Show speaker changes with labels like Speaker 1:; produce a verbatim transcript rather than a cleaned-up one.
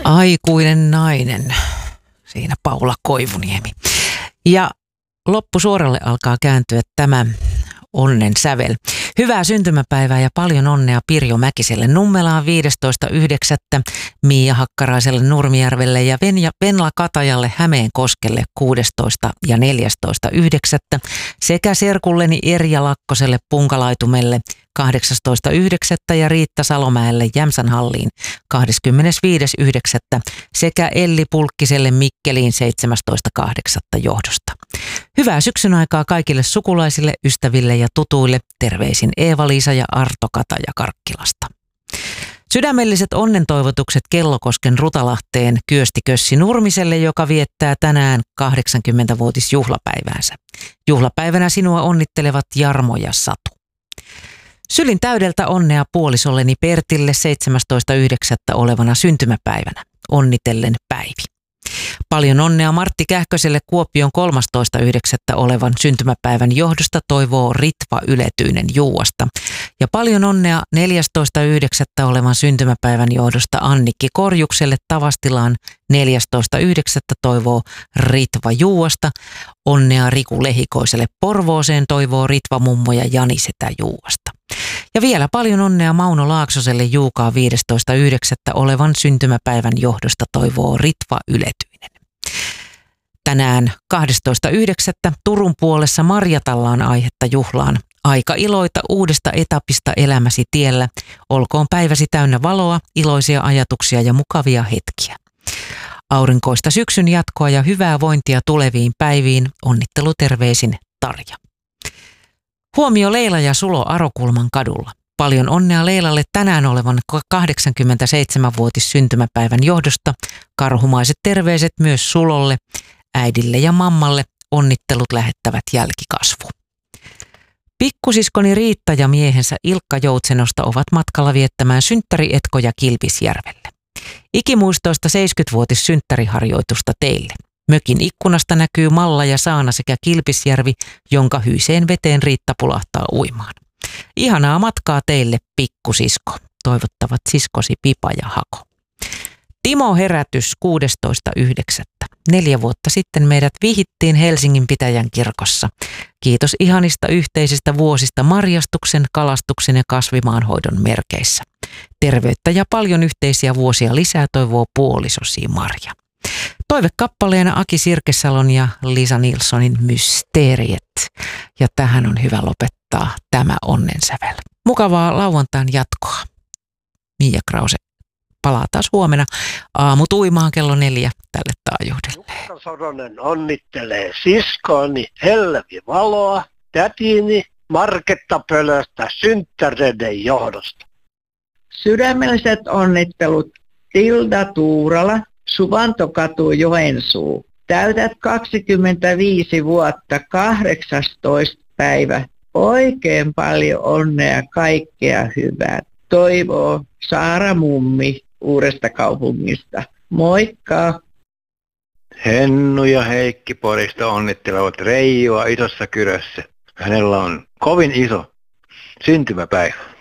Speaker 1: Aikuinen nainen, siinä Paula Koivuniemi. Ja loppusuoralle alkaa kääntyä tämä onnen sävel. Hyvää syntymäpäivää ja paljon onnea Pirjo Mäkiselle Nummelaan viidestoista yhdeksättä, Miia Hakkaraiselle Nurmijärvelle ja Venja, Venla Katajalle Hämeenkoskelle kuudestoista ja neljästoista yhdeksättä sekä serkulleni Erja Lakkoselle Punkalaitumelle kahdeksastoista yhdeksättä ja Riitta Salomäelle Jämsänhalliin kahdeskymmenesviides yhdeksättä sekä Elli Pulkkiselle Mikkeliin seitsemästoista kahdeksatta johdosta. Hyvää syksyn aikaa kaikille sukulaisille, ystäville ja tutuille. Terveisin Eeva-Liisa ja Arto Kataja Karkkilasta. Sydämelliset onnentoivotukset Kellokosken Rutalahteen Kyösti Kössi Nurmiselle, joka viettää tänään kahdeksankymmentävuotisjuhlapäiväänsä. Juhlapäivänä sinua onnittelevat Jarmo ja Satu. Sylin täydeltä onnea puolisolleni Pertille seitsemästoista yhdeksättä olevana syntymäpäivänä. Onnitellen Päivi. Paljon onnea Martti Kähköselle Kuopion kolmastoista yhdeksättä olevan syntymäpäivän johdosta toivoo Ritva Yletyinen Juuasta. Ja paljon onnea neljästoista yhdeksättä olevan syntymäpäivän johdosta Annikki Korjukselle Tavastilaan neljästoista yhdeksättä toivoo Ritva Juuasta. Onnea Riku Lehikoiselle Porvooseen toivoo Ritva Mummo ja Jani Setä Juuasta. Ja vielä paljon onnea Mauno Laaksoselle Juukaa viidestoista yhdeksättä olevan syntymäpäivän johdosta toivoo Ritva Yletyinen. Tänään kahdestoista yhdeksättä Turun puolessa Marjatallaan aihetta juhlaan. Aika iloita uudesta etapista elämäsi tiellä. Olkoon päiväsi täynnä valoa, iloisia ajatuksia ja mukavia hetkiä. Aurinkoista syksyn jatkoa ja hyvää vointia tuleviin päiviin. Onnitteluterveisin Tarja. Huomio Leila ja Sulo Arokulman kadulla. Paljon onnea Leilalle tänään olevan kahdeksankymmentäseitsemänvuotis syntymäpäivän johdosta. Karhumaiset terveiset myös Sulolle, äidille ja mammalle. Onnittelut lähettävät jälkikasvu. Pikkusiskoni Riitta ja miehensä Ilkka Joutsenosta ovat matkalla viettämään synttärietkoja Kilpisjärvelle. Ikimuistoista seitsemänkymmentävuotis synttäriharjoitusta teille. Mökin ikkunasta näkyy Malla ja Saana sekä Kilpisjärvi, jonka hyiseen veteen Riitta pulahtaa uimaan. Ihanaa matkaa teille, pikkusisko. Toivottavat siskosi Pipa ja Hako. Timo Herätys kuudestoista yhdeksättä. Neljä vuotta sitten meidät vihittiin Helsingin Pitäjän kirkossa. Kiitos ihanista yhteisistä vuosista marjastuksen, kalastuksen ja kasvimaanhoidon merkeissä. Terveyttä ja paljon yhteisiä vuosia lisää toivoo puolisosi Marja. Toivekappaleena Aki Sirkesalon ja Lisa Nilssonin Mysteeriet. Ja tähän on hyvä lopettaa tämä onnensävel. Mukavaa lauantain jatkoa. Miia Krause palaa taas huomenna aamutuimaan kello neljä tälle taajuudelle.
Speaker 2: Jukka Soronen onnittelee siskooni Helvi Valoa, tätini Marketta Pölöstä synttäreiden johdosta.
Speaker 3: Sydämelliset onnittelut Tilda Tuurala, Suvantokatu Joensuu. Täytät kaksikymmentäviisi vuotta, kahdeksastoista päivä. Oikein paljon onnea, kaikkea hyvää. Toivoo Saara Mummi Uudesta Kaupungista. Moikka!
Speaker 4: Hennu ja Heikki Porista onnittelevat Reijoa Isossa Kyrössä. Hänellä on kovin iso syntymäpäivä.